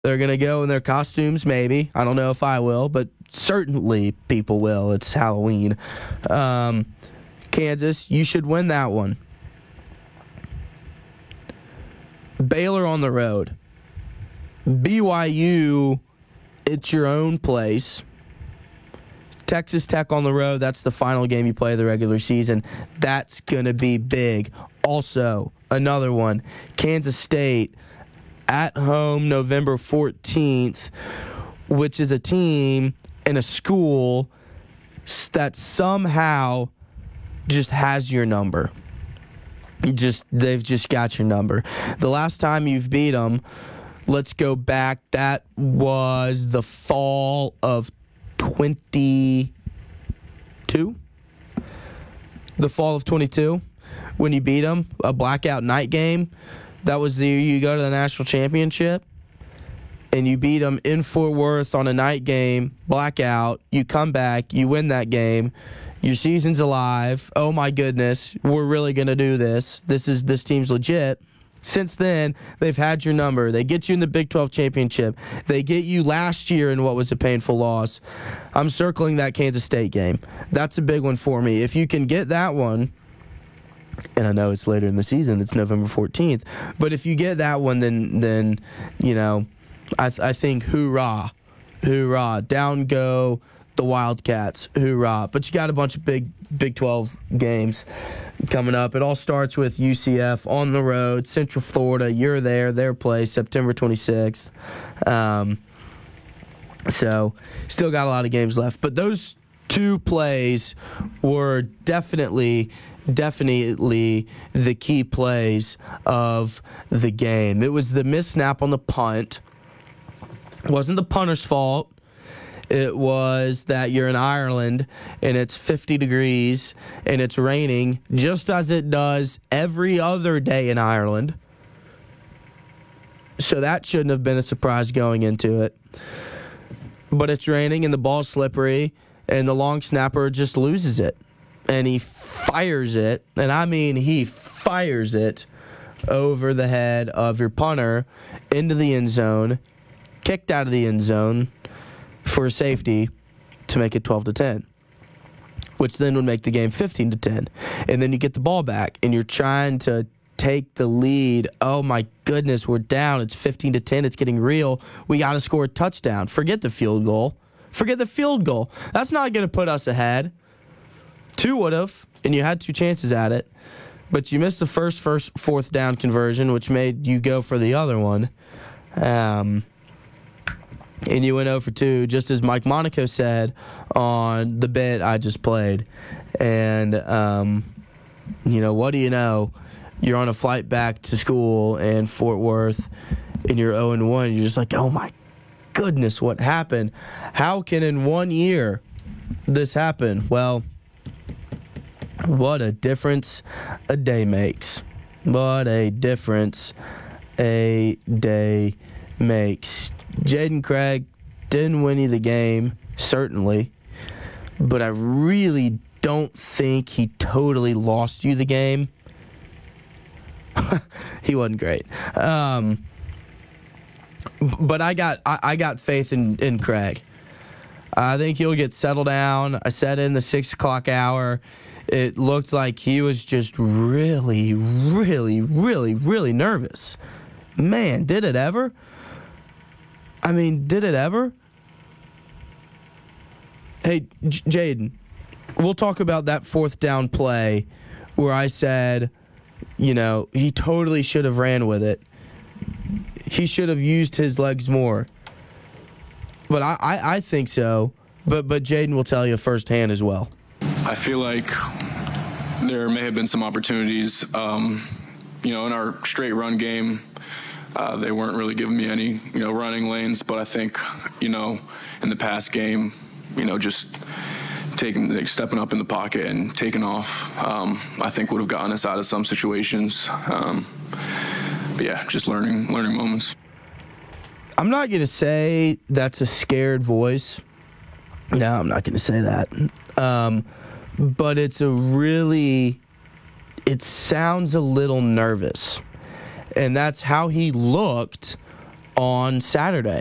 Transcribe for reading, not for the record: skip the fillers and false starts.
They're going to go in their costumes, maybe. I don't know if I will, but certainly people will. It's Halloween. Kansas, you should win that one. Baylor on the road. BYU, it's your own place. Texas Tech on the road, that's the final game you play of the regular season. That's going to be big. Also, another one, Kansas State at home November 14th, which is a team in a school that somehow just has your number. They've just got your number. The last time you've beat them, let's go back, that was the fall of 22? The fall of 22, when you beat them, a blackout night game. That was the year you go to the national championship, and you beat them in Fort Worth on a night game, blackout. You come back, you win that game. Your season's alive. Oh, my goodness, we're really going to do this. This team's legit. Since then, they've had your number. They get you in the Big 12 championship. They get you last year in what was a painful loss. I'm circling that Kansas State game. That's a big one for me. If you can get that one, and I know it's later in the season, it's November 14th, but if you get that one, then you know, I think hoorah. Down go the Wildcats, hoorah. But you got a bunch of Big 12 games coming up. It all starts with UCF on the road, Central Florida. You're there, their place, September 26th. So still got a lot of games left. But those two plays were definitely the key plays of the game. It was the missed snap on the punt. It wasn't the punter's fault. It was that you're in Ireland and it's 50 degrees and it's raining, just as it does every other day in Ireland. So that shouldn't have been a surprise going into it. But it's raining and the ball's slippery and the long snapper just loses it. And he fires it, and I mean he fires it over the head of your punter into the end zone, kicked out of the end zone for a safety to make it 12-10, which then would make the game 15-10. And then you get the ball back, and you're trying to take the lead. Oh, my goodness, we're down. It's 15-10. It's getting real. We got to score a touchdown. Forget the field goal. That's not going to put us ahead. 2 would have, and you had 2 chances at it. But you missed the first fourth down conversion, which made you go for the other one. And you went 0 for 2, just as Mike Monaco said on the bit I just played. And, what do you know? You're on a flight back to school in Fort Worth, and you're 0-1. You're just like, oh, my goodness, what happened? How can in 1 year this happen? Well, what a difference a day makes. What a difference a day makes. Jaden Craig didn't win you the game, certainly, but I really don't think he totally lost you the game. He wasn't great. But I got faith in Craig. I think he'll get settled down. I said in the 6 o'clock hour, it looked like he was just really, really, really, really nervous. Man, did it ever? Did it ever? Hey, Jaden, we'll talk about that 4th down play where I said, he totally should have ran with it. He should have used his legs more. But I think so. But Jaden will tell you firsthand as well. I feel like there may have been some opportunities, in our straight run game. They weren't really giving me any, running lanes. But I think, in the past game, just stepping up in the pocket and taking off, I think would have gotten us out of some situations. But yeah, just learning moments. I'm not going to say that's a scared voice. No, I'm not going to say that. But it sounds a little nervous. And that's how he looked on Saturday.